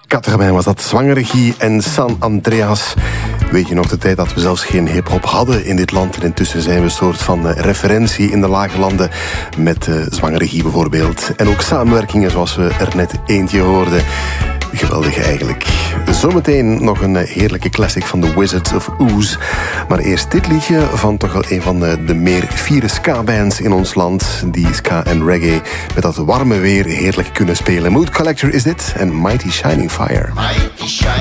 Catermain was dat, Zwangeregie en San Andreas. Weet je nog de tijd dat we zelfs geen hip-hop hadden in dit land? En intussen zijn we een soort van referentie in de lage landen met Zwangeregie bijvoorbeeld. En ook samenwerkingen zoals we er net eentje hoorden. Geweldig eigenlijk. Zometeen nog een heerlijke classic van The Wizards of Oz. Maar eerst dit liedje van toch wel een van de meer fiere ska-bands in ons land. Die ska en reggae met dat warme weer heerlijk kunnen spelen. Mood Collector is dit en Mighty Shining Fire.